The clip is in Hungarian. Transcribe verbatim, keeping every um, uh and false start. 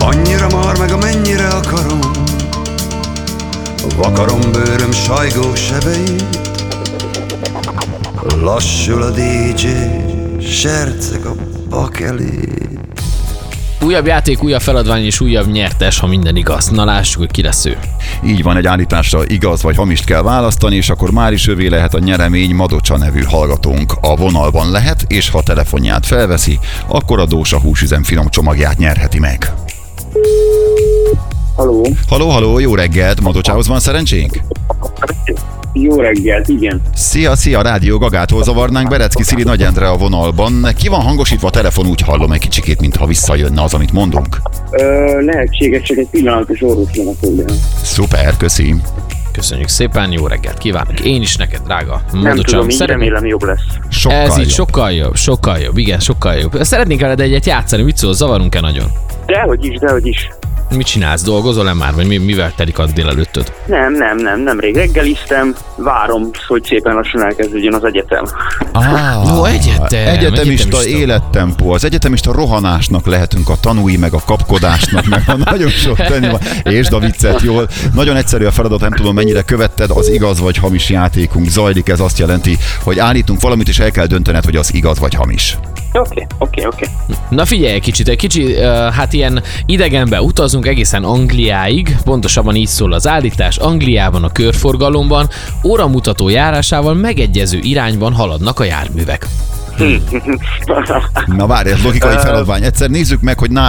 Annyira mar meg, amennyire akarom, vakarom bőröm sajgó sebeit. Lassul a dé dzsé, serceg a bakelét. Újabb játék, újabb feladvány és újabb nyertes, ha minden igaz. Na lássuk, hogy ki lesz ő. Így van, egy állításra igaz vagy hamist kell választani, és akkor már is övé lehet a nyeremény. Madocsa nevű hallgatónk a vonalban lehet, és ha telefonját felveszi, akkor a Dósa húsüzem finom csomagját nyerheti meg. Haló. Haló, haló, jó reggelt, Madocsához van szerencsénk? Jó reggelt, igen. Szia, szia, Rádió Gagától zavarnánk, Berecki Szili Nagy Endre a vonalban. Ki van hangosítva a telefon, úgy hallom egy kicsikét, mintha visszajönne az, amit mondunk. Ö, lehetséges, csak egy pillanatos orvoslom a probléma. Szuper, köszi. Köszönjük szépen, jó reggelt kívánok. Én is neked, drága Nem Madocsám. tudom, így Szeretnék... remélem jobb lesz. Sokkal Ez így jobb. sokkal jobb, sokkal jobb, igen, sokkal jobb. Szeretnénk veled egyet játszani, mit szól, zavarunk-e nagyon? Dehogy is, dehogy is. Mit csinálsz, dolgozol-e már, vagy mi, mivel telik a délelőttöd? Nem, nem, nem, nemrég reggeliztem, várom, hogy szépen lassan elkezdődjön az egyetem. Ah, Jó, egyetem, egyetemista, egyetemista. élettempó. Az egyetemista rohanásnak lehetünk a tanúi, meg a kapkodásnak, meg a nagyon sok tenni van. Értsd a viccet jól. Nagyon egyszerű a feladat, nem tudom mennyire követted, az igaz vagy hamis játékunk zajlik. Ez azt jelenti, hogy állítunk valamit, és el kell döntened, hogy az igaz vagy hamis. Oké, oké, oké. Na figyelj egy kicsit, egy kicsit, uh, hát ilyen idegenbe utazunk egészen Angliáig, pontosabban így szól az állítás, Angliában a körforgalomban, óramutató járásával megegyező irányban haladnak a járművek. Na várj, ez logikai feladvány. Egyszer nézzük meg, hogy